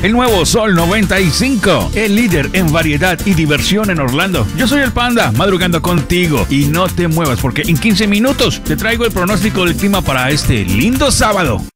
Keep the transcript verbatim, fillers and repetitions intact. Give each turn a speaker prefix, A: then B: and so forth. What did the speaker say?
A: El nuevo Sol noventa y cinco, el líder en variedad y diversión en Orlando. Yo soy el Panda, madrugando contigo. Y no te muevas porque en quince minutos te traigo el pronóstico del clima para este lindo sábado.